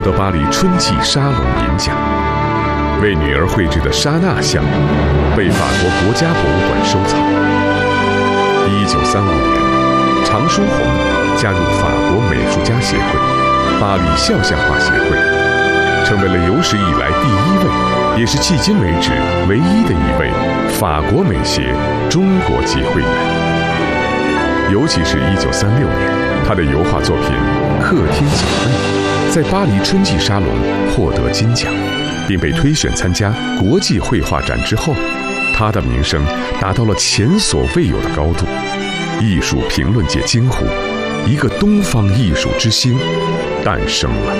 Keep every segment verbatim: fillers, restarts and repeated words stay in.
到巴黎春季沙龙银奖，为女儿绘制的莎娜像被法国国家博物馆收藏。一九三五年，常书鸿加入法国美术家协会、巴黎肖像画协会，成为了有史以来第一位，也是迄今为止唯一的一位法国美协中国籍会员。尤其是一九三六年，他的油画作品《客厅姐妹》在巴黎春季沙龙获得金奖，并被推选参加国际绘画展之后，他的名声达到了前所未有的高度。艺术评论界惊呼，一个东方艺术之星诞生了。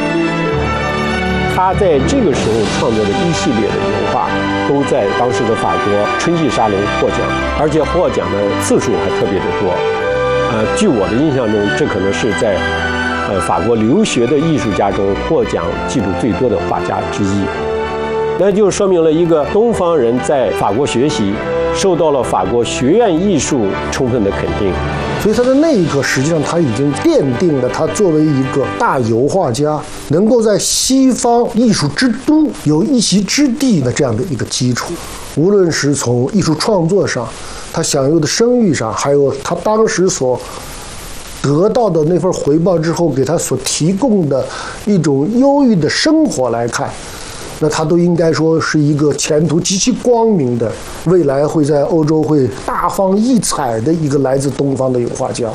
他在这个时候创作的一系列的油画，都在当时的法国春季沙龙获奖，而且获奖的次数还特别的多。呃，据我的印象中，这可能是在呃法国留学的艺术家中获奖记录最多的画家之一。那就说明了一个东方人在法国学习，受到了法国学院艺术充分的肯定。 所以他在那一刻，实际上他已经奠定了他作为一个大油画家，能够在西方艺术之都有一席之地的这样的一个基础。无论是从艺术创作上，他享有的声誉上，还有他当时所得到的那份回报之后给他所提供的一种优异的生活来看，那他都应该说是一个前途极其光明的，未来会在欧洲会大放异彩的一个来自东方的油画家。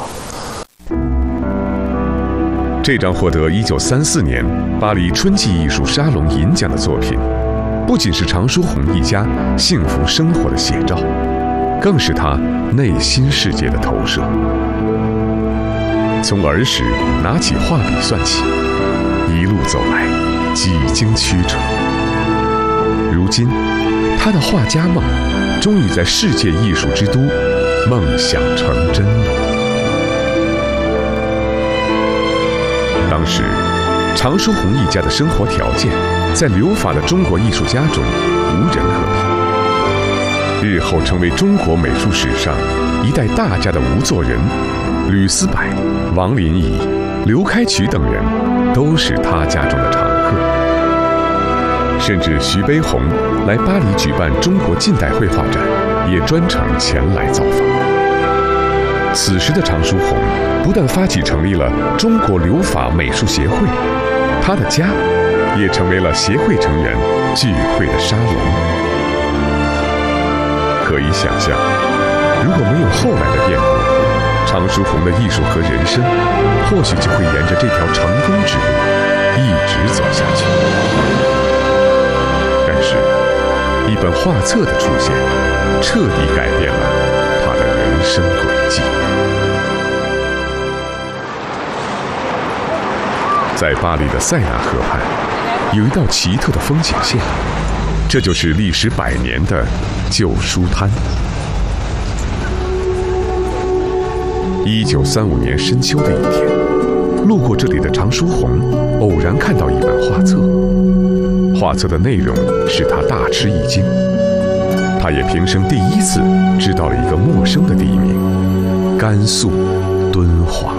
这张获得一九三四年巴黎春季艺术沙龙银奖的作品，不仅是常书鸿一家幸福生活的写照，更是他内心世界的投射。从儿时拿起画笔算起，一路走来几经曲折。如今，他的画家梦终于在世界艺术之都梦想成真了。当时，常书鸿一家的生活条件，在留法的中国艺术家中无人可比。日后成为中国美术史上一代大家的吴作人、吕思柏、王林仪、刘开渠等人，都是他家中的常客。甚至徐悲鸿来巴黎举办中国近代绘画展，也专程前来造访。此时的常书鸿不但发起成立了中国留法美术协会，他的家也成为了协会成员聚会的沙龙。可以想象，如果没有后来的变故，常书鸿的艺术和人生或许就会沿着这条成功之路一直走下去。但是，一本画册的出现，彻底改变了他的人生轨迹。在巴黎的塞纳河畔，有一道奇特的风景线，这就是历时百年的旧书摊。一九三五年深秋的一天，路过这里的常书鸿偶然看到一本画册，画册的内容使他大吃一惊。他也平生第一次知道了一个陌生的地名——甘肃敦煌。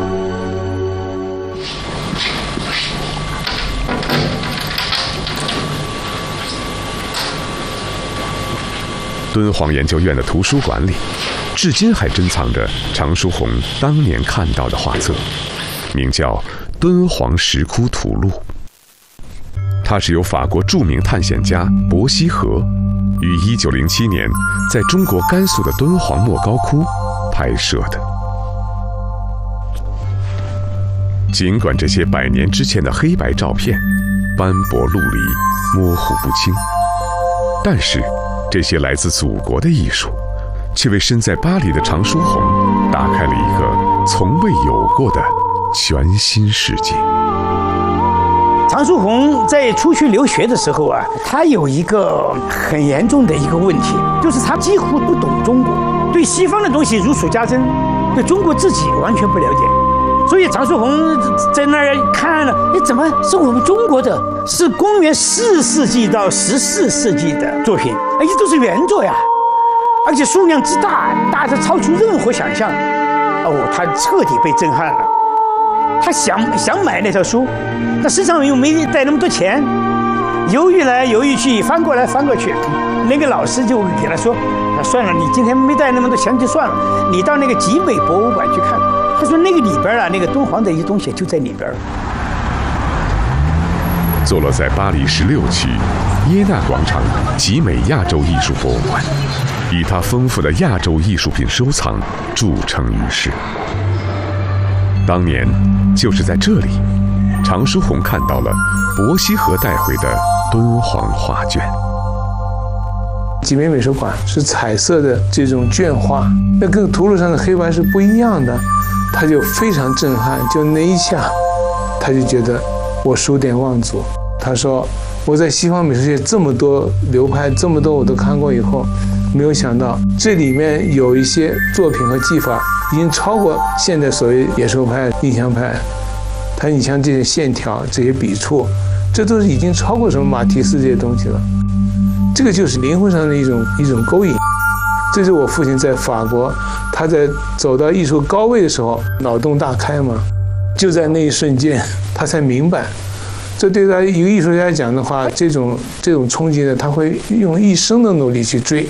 敦煌研究院的图书馆里，至今还珍藏着常书鸿当年看到的画册，名叫《敦煌石窟图录》。它是由法国著名探险家伯希和于一九零七年在中国甘肃的敦煌莫高窟拍摄的。尽管这些百年之前的黑白照片斑驳陆离、模糊不清，但是这些来自祖国的艺术，却为身在巴黎的常书鸿打开了一个从未有过的全新世界。 常书鸿在出去留学的时候啊，他有一个很严重的一个问题，就是他几乎不懂中国，对西方的东西如数家珍，对中国自己完全不了解。所以常书鸿在那儿看了，哎，怎么是我们中国的？是公元四世纪到十四世纪的作品，而且都是原作呀，而且数量之大，大得超出任何想象。哦，他彻底被震撼了。 他想想买那套书，那市场又没带那么多钱，犹豫来犹豫去，翻过来翻过去，那个老师就给他说：“那算了，你今天没带那么多钱就算了，你到那个集美博物馆去看。”他说那个里边啊，那个敦煌的一些东西就在里边。 坐落在巴黎十六区耶纳广场集美亚洲艺术博物馆，以它丰富的亚洲艺术品收藏著称于世。当年就是在这里，常书鸿看到了伯希和带回的敦煌画卷。 集美美术馆是彩色的这种卷画，那跟图录上的黑白是不一样的，他就非常震撼。就那一下，他就觉得我数典忘祖。他说我在西方美术界这么多流派，这么多我都看过以后，没有想到这里面有一些作品和技法已经超过现在所谓野兽派、印象派。他你像这些线条、这些笔触，这都是已经超过什么马蒂斯这些东西了。这个就是灵魂上的一种一种勾引。这是我父亲在法国，他在走到艺术高位的时候脑洞大开嘛，就在那一瞬间他才明白。这对他一个艺术家讲的话，这种这种冲击呢，他会用一生的努力去追。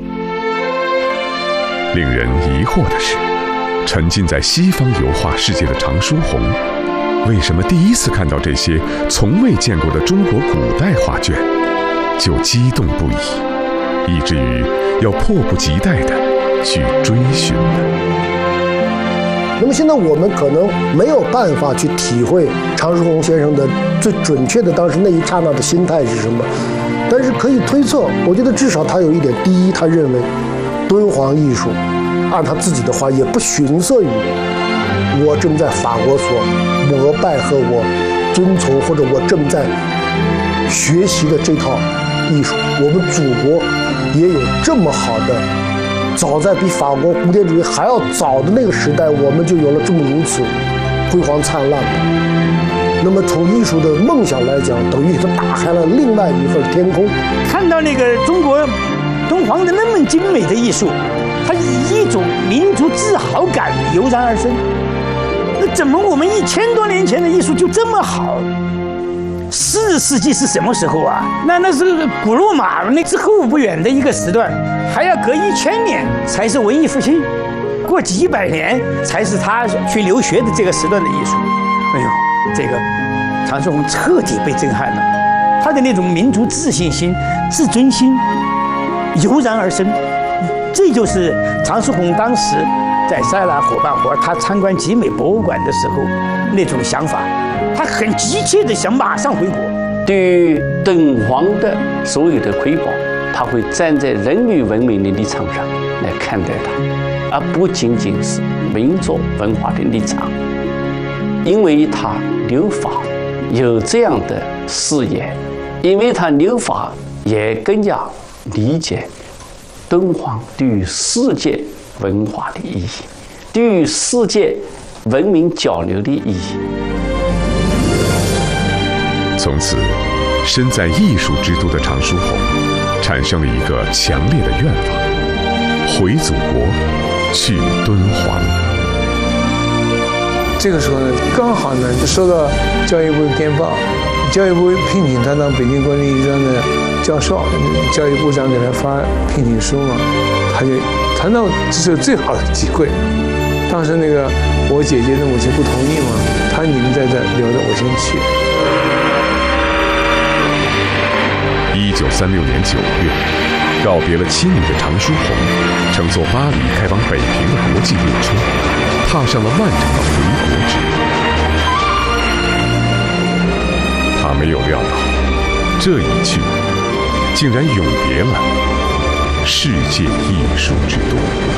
令人疑惑的是，沉浸在西方油画世界的常书鸿，为什么第一次看到这些从未见过的中国古代画卷，就激动不已，以至于要迫不及待地去追寻呢？ 那么现在我们可能没有办法去体会常书鸿先生的最准确的当时那一刹那的心态是什么，但是可以推测，我觉得至少他有一点：第一，他认为敦煌艺术，按他自己的话，也不逊色于我正在法国所膜拜和我遵从或者我正在学习的这套艺术。我们祖国也有这么好的。早在比法国古典主义还要早的那个时代，我们就有了这么如此辉煌灿烂的。那么从艺术的梦想来讲，等于它打开了另外一份天空。 看到那个中国敦煌的那么精美的艺术，它以一种民族自豪感油然而生。那怎么我们一千多年前的艺术就这么好？四世纪是什么时候啊？那那是古罗马那之后不远的一个时段，还要隔一千年才是文艺复兴，过几百年才是他去留学的这个时段的艺术。哎呦，这个常书鸿彻底被震撼了，他的那种民族自信心、自尊心油然而生。这就是常书鸿当时在塞拉伙伴活，他参观集美博物馆的时候那种想法。他很急切地想马上回国。 对于敦煌的所有的瑰宝，他会站在人类文明的立场上来看待它，而不仅仅是民族文化的立场。因为他留法有这样的视野，因为他留法也更加理解敦煌对于世界文化的意义，对于世界文明交流的意义。 从此，身在艺术之都的常书鸿产生了一个强烈的愿望：回祖国，去敦煌。 这个时候呢，刚好呢就收到教育部的电报，教育部聘请他当北京国立艺术专的教授，教育部长给他发聘请书嘛，他就谈到这是最好的机会。当时那个我姐姐的母亲不同意嘛，她你们在这留着，我先去。 一九三六年九月，告别了七年的常书鸿，乘坐巴黎开往北平的国际列车，踏上了漫长的回国之路。他没有料到，这一去，竟然永别了世界艺术之都。